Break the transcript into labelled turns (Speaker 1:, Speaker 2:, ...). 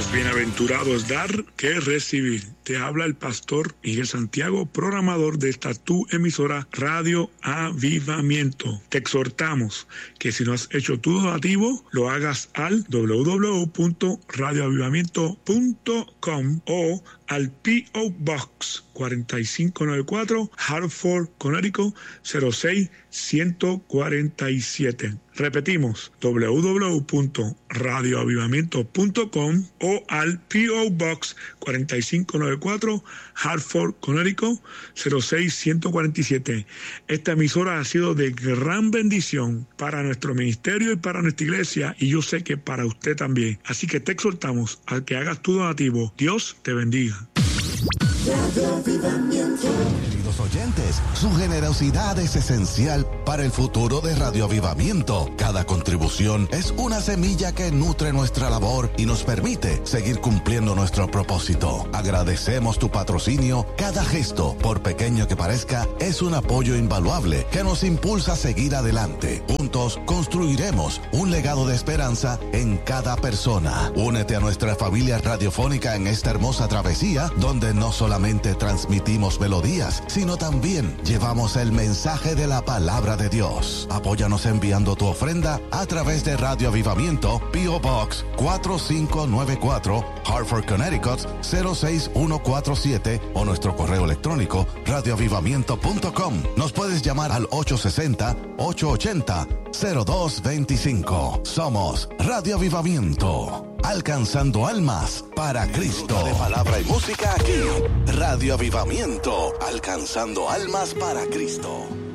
Speaker 1: Más bienaventurado es dar que recibir. Te habla el pastor Miguel Santiago, programador de esta tu emisora Radio Avivamiento. Te exhortamos que si no has hecho tu donativo, lo hagas al www.radioavivamiento.com o al P.O. Box 4594, Hartford, Connecticut 06147. Repetimos, www.radioavivamiento.com o al P.O. Box 4594, Hartford, Connecticut 06147. Esta emisora ha sido de gran bendición para nuestro ministerio y para nuestra iglesia, y yo sé que para usted también. Así que te exhortamos a que hagas tu donativo. Dios te bendiga.
Speaker 2: Queridos oyentes, su generosidad es esencial para el futuro de Radio Avivamiento. Cada contribución es una semilla que nutre nuestra labor y nos permite seguir cumpliendo nuestro propósito. Agradecemos tu patrocinio. Cada gesto, por pequeño que parezca, es un apoyo invaluable que nos impulsa a seguir adelante. Juntos construiremos un legado de esperanza en cada persona. Únete a nuestra familia radiofónica en esta hermosa travesía, donde no solamente transmitimos melodías, sino también llevamos el mensaje de la palabra de Dios. Apóyanos enviando tu ofrenda a través de Radio Avivamiento, P.O. Box 4594, Hartford, Connecticut 06147, o nuestro correo electrónico radioavivamiento.com. Nos puedes llamar al 860-880-0225. Somos Radio Avivamiento, alcanzando almas para Cristo. De palabra y música aquí, Radio Avivamiento, alcanzando almas para Cristo.